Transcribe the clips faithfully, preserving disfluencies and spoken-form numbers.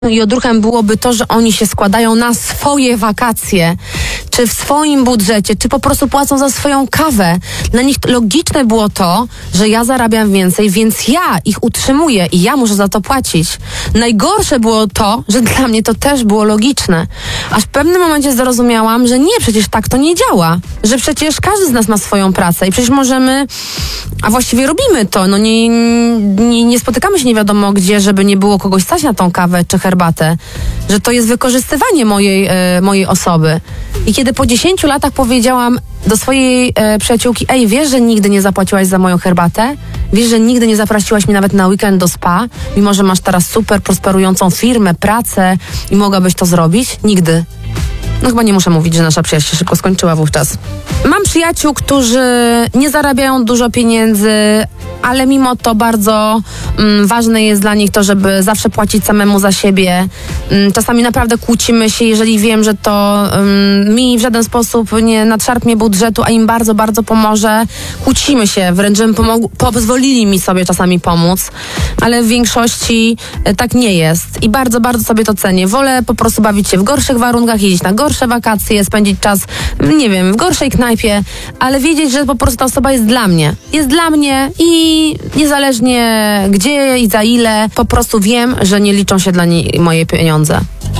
I odruchem byłoby to, że oni się składają na swoje wakacje, czy w swoim budżecie, czy po prostu płacą za swoją kawę. Dla nich logiczne było to, że ja zarabiam więcej, więc ja ich utrzymuję i ja muszę za to płacić. Najgorsze było to, że dla mnie to też było logiczne. Aż w pewnym momencie zrozumiałam, że nie, przecież tak to nie działa. Że przecież każdy z nas ma swoją pracę i przecież możemy, a właściwie robimy to. No nie, nie, nie spotykamy się nie wiadomo gdzie, żeby nie było kogoś stać na tą kawę czy herbatę. Że to jest wykorzystywanie mojej, e, mojej osoby. I kiedy po dziesięciu latach powiedziałam do swojej e, przyjaciółki, ej, wiesz, że nigdy nie zapłaciłaś za moją herbatę? Wiesz, że nigdy nie zaprosiłaś mnie nawet na weekend do spa? Mimo, że masz teraz super prosperującą firmę, pracę i mogłabyś to zrobić? Nigdy. No chyba nie muszę mówić, że nasza przyjaźń się szybko skończyła wówczas. Mam przyjaciół, którzy nie zarabiają dużo pieniędzy, ale mimo to bardzo mm, ważne jest dla nich to, żeby zawsze płacić samemu za siebie. Mm, czasami naprawdę kłócimy się, jeżeli wiem, że to mm, mi w żaden sposób nie nadszarpnie budżetu, a im bardzo, bardzo pomoże. Kłócimy się, wręcz bym pomog- pozwolili mi sobie czasami pomóc, ale w większości e, tak nie jest. I bardzo, bardzo sobie to cenię. Wolę po prostu bawić się w gorszych warunkach, jeździć na gorsze wakacje, spędzić czas, nie wiem, w gorszej knajpie, ale wiedzieć, że po prostu ta osoba jest dla mnie. Jest dla mnie i niezależnie gdzie i za ile, po prostu wiem, że nie liczą się dla niej moje pieniądze.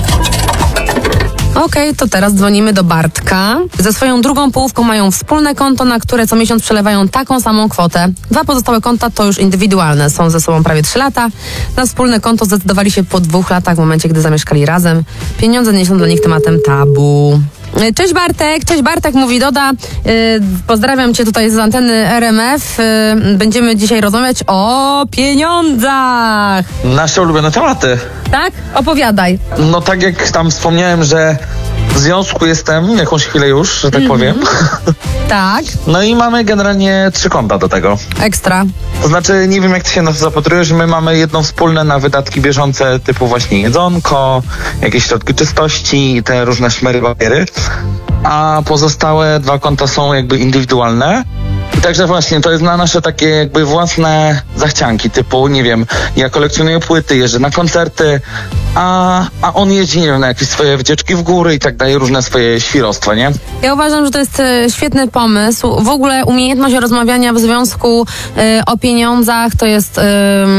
Okej, okay, to teraz dzwonimy do Bartka. Ze swoją drugą połówką mają wspólne konto, na które co miesiąc przelewają taką samą kwotę. Dwa pozostałe konta to już indywidualne. Są ze sobą prawie trzy lata. Na wspólne konto zdecydowali się po dwóch latach, w momencie, gdy zamieszkali razem. Pieniądze nie są dla nich tematem tabu. Cześć Bartek, cześć Bartek, mówi Doda. Yy, pozdrawiam cię tutaj z anteny R M F. Yy, będziemy dzisiaj rozmawiać o pieniądzach. Nasze ulubione tematy. Tak? Opowiadaj. No tak jak tam wspomniałem, że w związku jestem jakąś chwilę już, że tak mm-hmm. powiem. Tak. No i mamy generalnie trzy konta do tego. Ekstra. To znaczy, nie wiem jak ty się na to zapatrujesz, my mamy jedno wspólne na wydatki bieżące typu właśnie jedzonko, jakieś środki czystości i te różne szmery papiery, a pozostałe dwa konta są jakby indywidualne. I także właśnie to jest na nasze takie jakby własne zachcianki typu, nie wiem, ja kolekcjonuję płyty, jeżdżę na koncerty, a, a on jeździ, nie wiem, na jakieś swoje wycieczki w góry i tak dalej, różne swoje świrostwa, nie? Ja uważam, że to jest e, świetny pomysł. W ogóle umiejętność rozmawiania w związku e, o pieniądzach to jest e,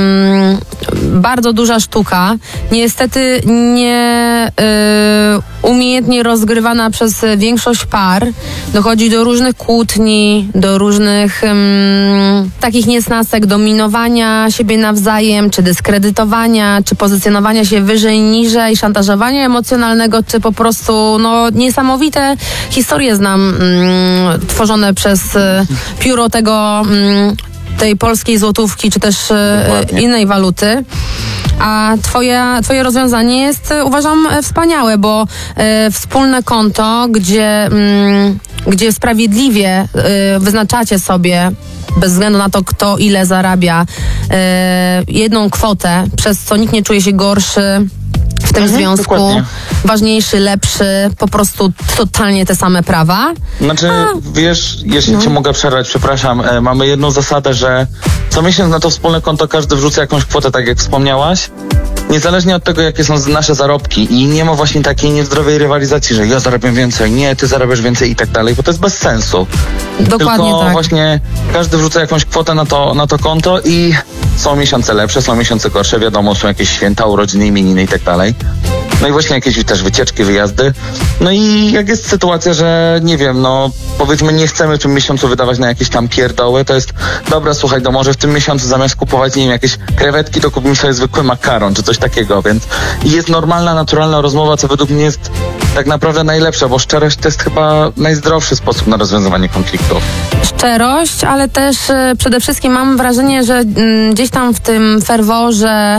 bardzo duża sztuka. Niestety nie e, umiejętnie rozgrywana przez większość par. Dochodzi do różnych kłótni, do różnych um, takich niesnasek, dominowania siebie nawzajem, czy dyskredytowania, czy pozycjonowania się wyżej, niżej, szantażowania emocjonalnego, czy po prostu no, niesamowite historie znam um, tworzone przez e, pióro tego um, tej polskiej złotówki, czy też e, innej waluty. A twoje, twoje rozwiązanie jest, uważam, wspaniałe, bo e, wspólne konto, gdzie, mm, gdzie sprawiedliwie e, wyznaczacie sobie, bez względu na to, kto ile zarabia, e, jedną kwotę, przez co nikt nie czuje się gorszy w tym mhm, związku, dokładnie. Ważniejszy, lepszy, po prostu totalnie te same prawa. Znaczy, A, wiesz, jeśli no. cię mogę przerwać, przepraszam, e, mamy jedną zasadę, że co miesiąc na to wspólne konto każdy wrzuca jakąś kwotę, tak jak wspomniałaś, niezależnie od tego, jakie są nasze zarobki i nie ma właśnie takiej niezdrowej rywalizacji, że ja zarabiam więcej, nie, ty zarabiasz więcej i tak dalej, bo to jest bez sensu. Dokładnie Tylko tak. właśnie każdy wrzuca jakąś kwotę na to, na to konto i są miesiące lepsze, są miesiące gorsze, wiadomo, są jakieś święta, urodziny, imieniny i tak dalej. No i właśnie jakieś też wycieczki, wyjazdy. No i jak jest sytuacja, że nie wiem, no powiedzmy nie chcemy w tym miesiącu wydawać na jakieś tam pierdoły, to jest dobra, słuchaj, to może w tym miesiącu zamiast kupować, nie wiem, jakieś krewetki, to kupimy sobie zwykły makaron, czy coś takiego, więc i jest normalna, naturalna rozmowa, co według mnie jest tak naprawdę najlepsza, bo szczerość to jest chyba najzdrowszy sposób na rozwiązywanie konfliktów. Szczerość, ale też y, przede wszystkim mam wrażenie, że y, gdzieś tam w tym ferworze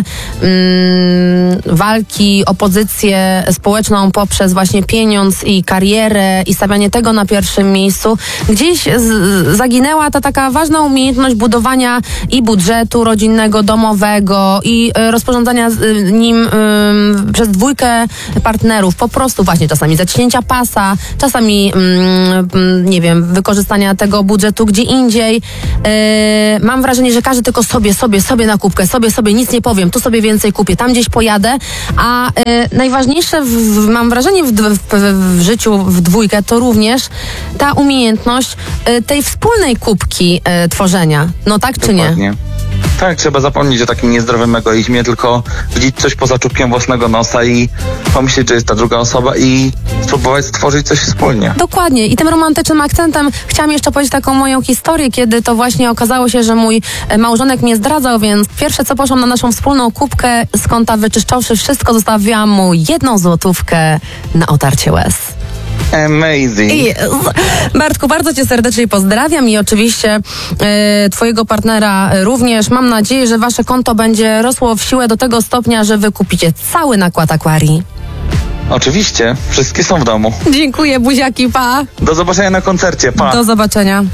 y, walki, opozycję społeczną poprzez właśnie pieniądz i karierę i stawianie tego na pierwszym miejscu, gdzieś z, zaginęła ta taka ważna umiejętność budowania i budżetu rodzinnego, domowego i y, rozporządzania z, y, nim y, przez dwójkę partnerów po prostu właśnie czasami zaciśnięcia pasa, czasami mm, nie wiem, wykorzystania tego budżetu gdzie indziej. Yy, mam wrażenie, że każdy tylko sobie, sobie, sobie na kubkę, sobie, sobie nic nie powiem, tu sobie więcej kupię, tam gdzieś pojadę, a yy, najważniejsze w, w, mam wrażenie w, w, w życiu w dwójkę to również ta umiejętność yy, tej wspólnej kubki yy, tworzenia. No tak czy Dokładnie. nie? Tak, trzeba zapomnieć o takim niezdrowym egoizmie, tylko widzieć coś poza czubkiem własnego nosa i pomyśleć, że jest ta druga osoba i spróbować stworzyć coś wspólnie. Dokładnie. I tym romantycznym akcentem chciałam jeszcze powiedzieć taką moją historię, kiedy to właśnie okazało się, że mój małżonek mnie zdradzał, więc pierwsze co poszłam na naszą wspólną kubkę, z konta wyczyszczawszy wszystko, zostawiłam mu jedną złotówkę na otarcie łez. Amazing. Yes. Bartku, bardzo cię serdecznie pozdrawiam i oczywiście e, twojego partnera również. Mam nadzieję, że wasze konto będzie rosło w siłę do tego stopnia, że wy kupicie cały nakład akwarii. Oczywiście. Wszystkie są w domu. Dziękuję, buziaki, pa. Do zobaczenia na koncercie. Pa. Do zobaczenia.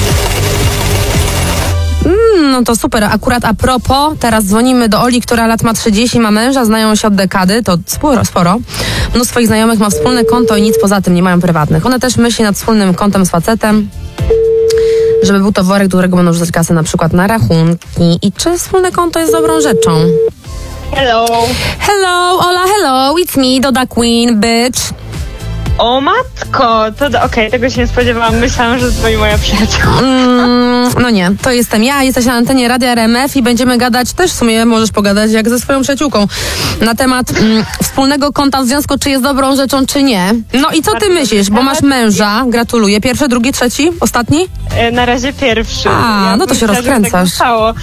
Mm, no to super. Akurat a propos, teraz dzwonimy do Oli, która lat ma trzydzieści, ma męża, znają się od dekady, to sporo, sporo. Mnóstwo swoich znajomych ma wspólne konto i nic poza tym nie mają prywatnych. Ona też myśli nad wspólnym kontem z facetem, żeby był to worek, do którego będą rzucać kasę na przykład na rachunki. I czy wspólne konto jest dobrą rzeczą? Hello. Hello, Ola, hello, it's me, Doda Queen, bitch. O matko, to okej, okay, tego się nie spodziewałam. Myślałam, że dzwoni moja przyjaciółka. Mm, no nie, to jestem ja, jesteś na antenie Radia R M F i będziemy gadać, też w sumie możesz pogadać jak ze swoją przyjaciółką, na temat mm, wspólnego konta w związku, czy jest dobrą rzeczą, czy nie. No i co ty myślisz, bo masz męża, gratuluję. Pierwszy, drugi, trzeci, ostatni? E, na razie pierwszy. A, ja no to się myślę, rozkręcasz. Tak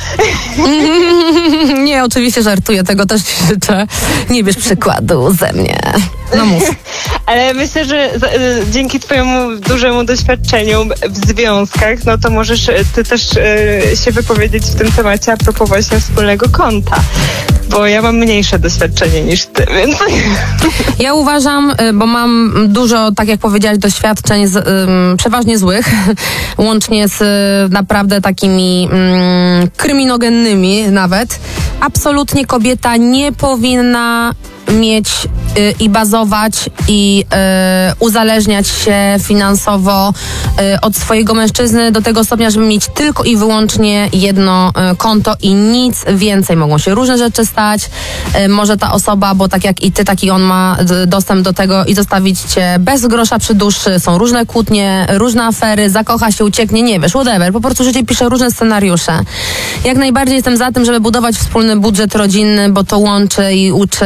Nie, oczywiście żartuję, tego też ci życzę. Nie bierz przykładu ze mnie. No mów. Ale myślę, że z, y, dzięki twojemu dużemu doświadczeniu w związkach, no to możesz ty też y, się wypowiedzieć w tym temacie a propos właśnie wspólnego konta. Bo ja mam mniejsze doświadczenie niż ty, więc... Ja uważam, bo mam dużo, tak jak powiedziałaś, doświadczeń z, um, przeważnie złych, łącznie z naprawdę takimi um, kryminogennymi nawet. Absolutnie kobieta nie powinna mieć y, i bazować i y, uzależniać się finansowo y, od swojego mężczyzny do tego stopnia, żeby mieć tylko i wyłącznie jedno y, konto i nic więcej. Mogą się różne rzeczy stać. Y, może ta osoba, bo tak jak i ty, taki on ma d- dostęp do tego i zostawić cię bez grosza przy duszy. Są różne kłótnie, różne afery, zakocha się, ucieknie, nie wiesz, whatever. Po prostu życie pisze różne scenariusze. Jak najbardziej jestem za tym, żeby budować wspólny budżet rodzinny, bo to łączy i uczy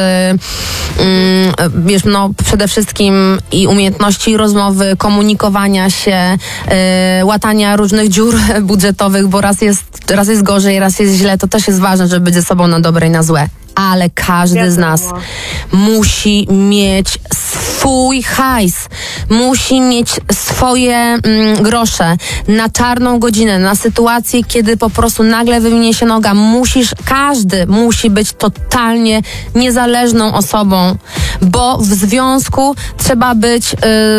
Mm, wiesz, no przede wszystkim i umiejętności rozmowy, komunikowania się, yy, łatania różnych dziur budżetowych, bo raz jest, raz jest gorzej, raz jest źle, to też jest ważne, żeby być ze sobą na dobre i na złe. Ale każdy Wiadomo. z nas musi mieć swój hajs, musi mieć swoje mm, grosze na czarną godzinę, na sytuację, kiedy po prostu nagle wywinie się noga. Musisz, każdy musi być totalnie niezależną osobą, bo w związku trzeba być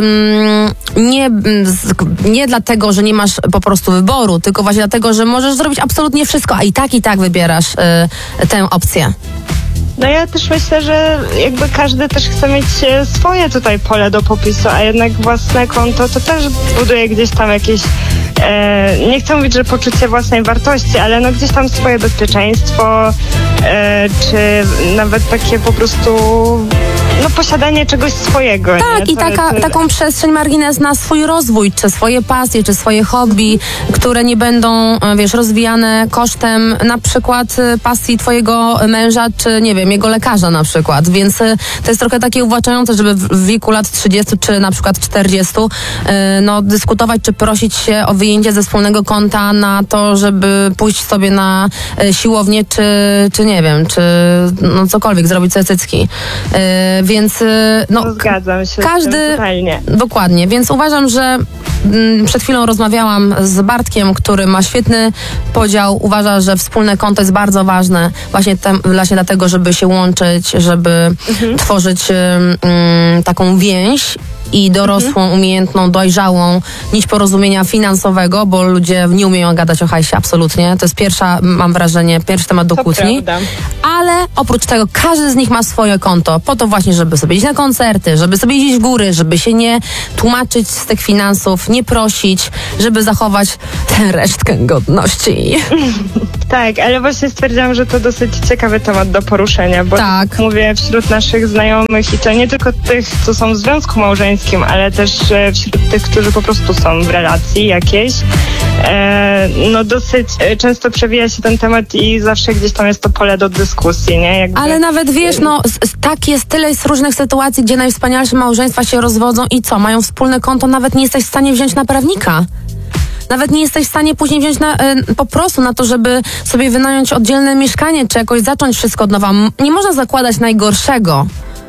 ym, nie, nie dlatego, że nie masz po prostu wyboru, tylko właśnie dlatego, że możesz zrobić absolutnie wszystko, a i tak, i tak wybierasz y, tę opcję. No ja też myślę, że jakby każdy też chce mieć swoje tutaj pole do popisu, a jednak własne konto to też buduje gdzieś tam jakieś, e, nie chcę mówić, że poczucie własnej wartości, ale no gdzieś tam swoje bezpieczeństwo, e, czy nawet takie po prostu no posiadanie czegoś swojego. Tak, nie? i To taka, jest, taką przestrzeń, margines na swój rozwój, czy swoje pasje, czy swoje hobby, które nie będą, wiesz, rozwijane kosztem na przykład pasji twojego męża, czy nie wiem, jego lekarza na przykład, więc to jest trochę takie uwłaczające, żeby w wieku lat trzydziestu, czy na przykład czterdziestu, no dyskutować, czy prosić się o wyjęcie ze wspólnego konta na to, żeby pójść sobie na siłownię, czy, czy nie wiem, czy no cokolwiek, zrobić sobie cycki. Więc no, no, zgadzam się każdy, z tym totalnie. Dokładnie, więc uważam, że m, przed chwilą rozmawiałam z Bartkiem, który ma świetny podział, uważa, że wspólne konto jest bardzo ważne właśnie, tem, właśnie dlatego, żeby się łączyć, żeby mhm. tworzyć m, taką więź i dorosłą, mhm. umiejętną, dojrzałą nić porozumienia finansowego, bo ludzie nie umieją gadać o hajsie absolutnie. To jest pierwsza, mam wrażenie, pierwszy temat do to kłótni. Prawda. Ale oprócz tego każdy z nich ma swoje konto, po to właśnie, żeby sobie iść na koncerty, żeby sobie iść w góry, żeby się nie tłumaczyć z tych finansów, nie prosić, żeby zachować tę resztkę godności. Tak, ale właśnie stwierdziłam, że to dosyć ciekawy temat do poruszenia, bo tak. mówię wśród naszych znajomych i to nie tylko tych, co są w związku małżeńskim, ale też wśród tych, którzy po prostu są w relacji jakiejś, e, no dosyć często przewija się ten temat i zawsze gdzieś tam jest to pole do dyskusji, nie? Jakby... Ale nawet wiesz, no tak jest, tyle jest różnych sytuacji, gdzie najwspanialsze małżeństwa się rozwodzą i co? Mają wspólne konto, nawet nie jesteś w stanie wziąć na prawnika. Nawet nie jesteś w stanie później wziąć na, y, po prostu na to, żeby sobie wynająć oddzielne mieszkanie, czy jakoś zacząć wszystko od nowa. M- nie można zakładać najgorszego,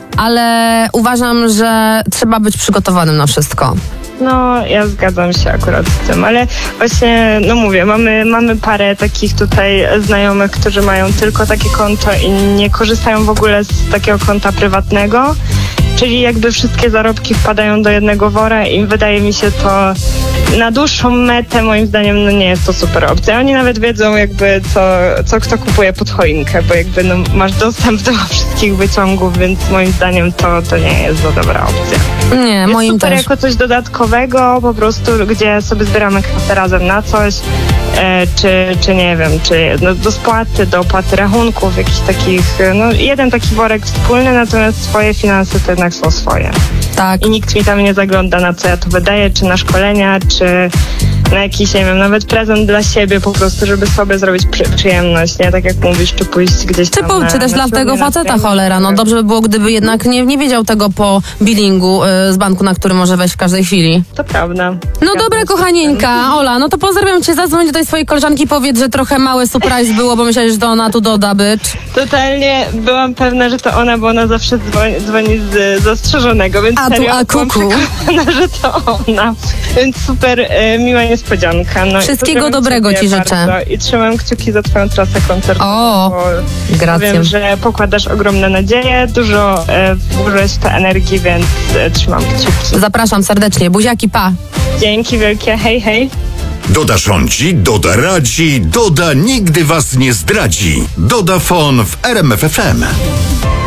ale uważam, że trzeba być przygotowanym na wszystko. No, ja zgadzam się akurat z tym, ale właśnie, no mówię, mamy, mamy parę takich tutaj znajomych, którzy mają tylko takie konto i nie korzystają w ogóle z takiego konta prywatnego, czyli jakby wszystkie zarobki wpadają do jednego wora i wydaje mi się to na dłuższą metę, moim zdaniem, no nie jest to super opcja. Oni nawet wiedzą jakby co, co kto kupuje pod choinkę, bo jakby no, masz dostęp do wszystkich wyciągów, więc moim zdaniem to, to nie jest za dobra opcja. Nie, jest moim super też. jako coś dodatkowego, po prostu, gdzie sobie zbieramy kasę razem na coś, e, czy, czy nie wiem, czy no, do spłaty, do opłaty rachunków, jakichś takich, no jeden taki worek wspólny, natomiast swoje finanse to jednak są swoje. Tak. I nikt mi tam nie zagląda, na co ja to wydaję, czy na szkolenia, czy na jakiś, nie wiem, nawet prezent dla siebie po prostu, żeby sobie zrobić przy, przyjemność, nie? Tak jak mówisz, czy pójść gdzieś tam Czy, po, na, czy też na dla tego faceta trening. cholera. No dobrze by było, gdyby jednak nie, nie wiedział tego po billingu y, z banku, na który może wejść w każdej chwili. To prawda. No Zgadzam dobra, się z kochanieńka. Ola, no to pozdrawiam cię, zadzwoń do tej swojej koleżanki, powiedz, że trochę mały surprise było, bo myślałeś, że to ona tu doda, bycz. Totalnie byłam pewna, że to ona, bo ona zawsze dzwoni, dzwoni z zastrzeżonego, więc A tu, serio a byłam kuku. przekonana, że to ona. Więc super e, miła niespodzianka. No, Wszystkiego i dobrego ciebie ci życzę. bardzo. I trzymam kciuki za twoją trasę koncertową. O, bo grację. wiem, że pokładasz ogromne nadzieje, dużo e, włożyłeś w to energii, więc e, trzymam kciuki. Zapraszam serdecznie, buziaki, pa. Dzięki wielkie, hej, hej. Doda rządzi, Doda radzi, Doda nigdy was nie zdradzi. Doda Fon w R M F F M.